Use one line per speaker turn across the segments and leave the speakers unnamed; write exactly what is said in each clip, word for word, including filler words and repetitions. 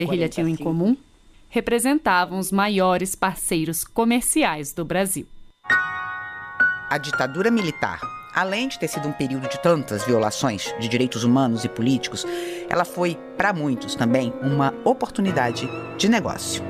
guerrilha tinham em comum? Representavam os maiores parceiros comerciais do Brasil.
A ditadura militar, além de ter sido um período de tantas violações de direitos humanos e políticos, ela foi, para muitos também, uma oportunidade de negócio.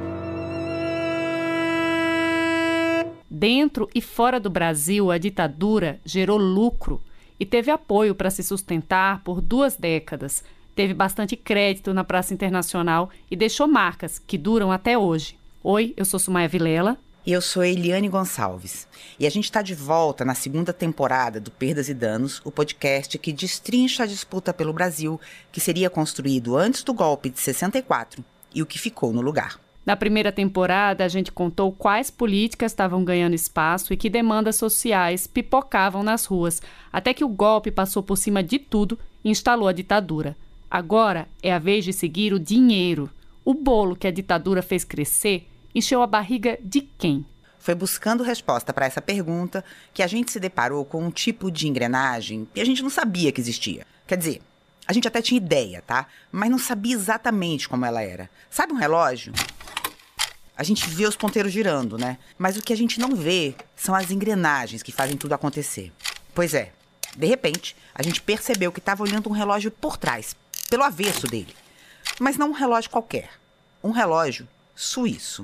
Dentro e fora do Brasil, a ditadura gerou lucro e teve apoio para se sustentar por duas décadas. Teve bastante crédito na praça internacional e deixou marcas que duram até hoje. Oi, eu sou Sumaia Vilela.
E eu sou Eliane Gonçalves. E a gente está de volta na segunda temporada do Perdas e Danos, o podcast que destrincha a disputa pelo Brasil, que seria construído antes do golpe de sessenta e quatro e o que ficou no lugar.
Na primeira temporada, a gente contou quais políticas estavam ganhando espaço e que demandas sociais pipocavam nas ruas, até que o golpe passou por cima de tudo e instalou a ditadura. Agora é a vez de seguir o dinheiro. O bolo que a ditadura fez crescer encheu a barriga de quem?
Foi buscando resposta para essa pergunta que a gente se deparou com um tipo de engrenagem que a gente não sabia que existia. Quer dizer, a gente até tinha ideia, tá? Mas não sabia exatamente como ela era. Sabe um relógio? A gente vê os ponteiros girando, né? Mas o que a gente não vê são as engrenagens que fazem tudo acontecer. Pois é, de repente, a gente percebeu que estava olhando um relógio por trás, pelo avesso dele. Mas não um relógio qualquer. Um relógio suíço.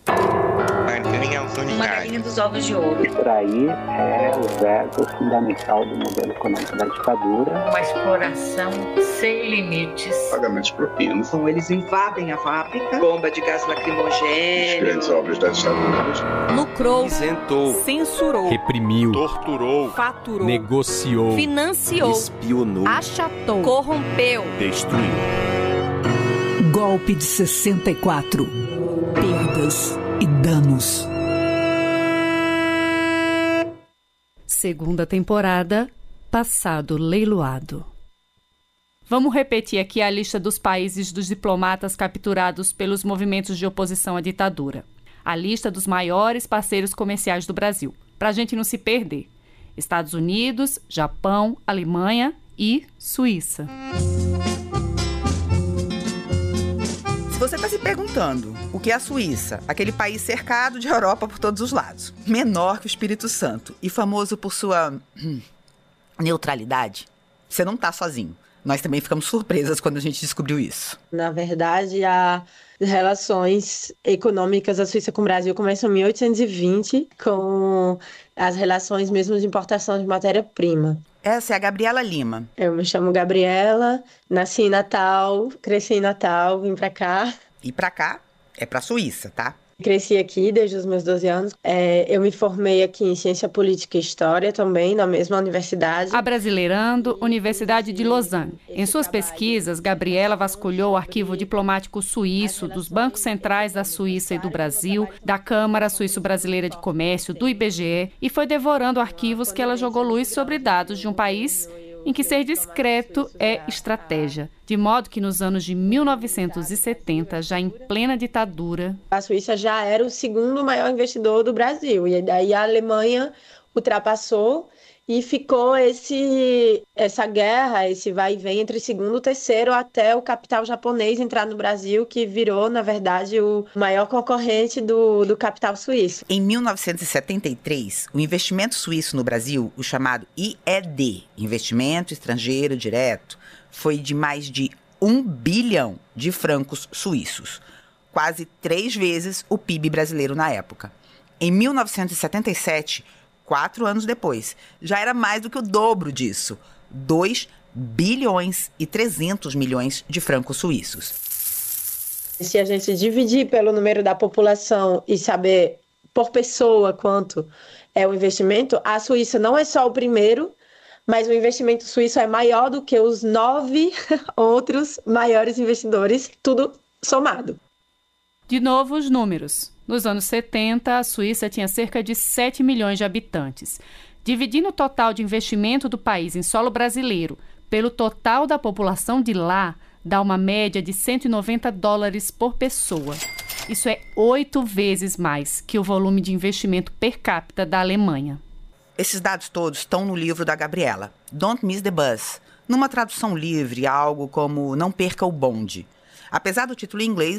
Uma galinha dos ovos de ouro.
Extrair é o verbo fundamental do modelo econômico da ditadura.
Uma exploração sem limites.
Pagamentos propinas.
Então, eles invadem a fábrica.
Bomba de gás lacrimogêneo.
As grandes obras da ditadura.
Lucrou.
Isentou.
Censurou.
Reprimiu.
Torturou.
Faturou.
Negociou.
Financiou.
Espionou.
Achatou. Corrompeu.
Destruiu.
Golpe de sessenta e quatro. Perdas e danos.
Segunda temporada, Passado Leiloado. Vamos repetir aqui a lista dos países dos diplomatas capturados pelos movimentos de oposição à ditadura. A lista dos maiores parceiros comerciais do Brasil, para a gente não se perder. Estados Unidos, Japão, Alemanha e Suíça.
Se você está se perguntando o que é a Suíça, aquele país cercado de Europa por todos os lados, menor que o Espírito Santo e famoso por sua hum, neutralidade, você não está sozinho. Nós também ficamos surpresas quando a gente descobriu isso.
Na verdade, as relações econômicas da Suíça com o Brasil começam em mil oitocentos e vinte, com as relações mesmo de importação de matéria-prima.
Essa é a Gabriela Lima.
Eu me chamo Gabriela, nasci em Natal, cresci em Natal, vim pra cá.
E pra cá é pra Suíça, tá?
Cresci aqui desde os meus doze anos. É, eu me formei aqui em Ciência Política e História também, na mesma universidade.
Abrasileirando, Universidade de Lausanne. Em suas pesquisas, Gabriela vasculhou o arquivo diplomático suíço, dos bancos centrais da Suíça e do Brasil, da Câmara Suíço-Brasileira de Comércio, do I B G E, e foi devorando arquivos que ela jogou luz sobre dados de um país em que ser discreto é estratégia, de modo que nos anos de mil novecentos e setenta, já em plena ditadura,
a Suíça já era o segundo maior investidor do Brasil, e daí a Alemanha ultrapassou e ficou esse, essa guerra, esse vai e vem entre segundo e terceiro até o capital japonês entrar no Brasil, que virou, na verdade, o maior concorrente do, do capital suíço.
Em mil novecentos e setenta e três, o investimento suíço no Brasil, o chamado I E D, Investimento Estrangeiro Direto, foi de mais de um bilhão de francos suíços, quase três vezes o P I B brasileiro na época. Em mil novecentos e setenta e sete, quatro anos depois, já era mais do que o dobro disso, dois bilhões e trezentos milhões de francos suíços.
Se a gente dividir pelo número da população e saber por pessoa quanto é o investimento, a Suíça não é só o primeiro, mas o investimento suíço é maior do que os nove outros maiores investidores, tudo somado.
De novo, os números. Nos anos setenta, a Suíça tinha cerca de sete milhões de habitantes. Dividindo o total de investimento do país em solo brasileiro pelo total da população de lá, dá uma média de cento e noventa dólares por pessoa. Isso é oito vezes mais que o volume de investimento per capita da Alemanha.
Esses dados todos estão no livro da Gabriela, Don't Miss the Bus, numa tradução livre, algo como Não Perca o Bonde. Apesar do título em inglês,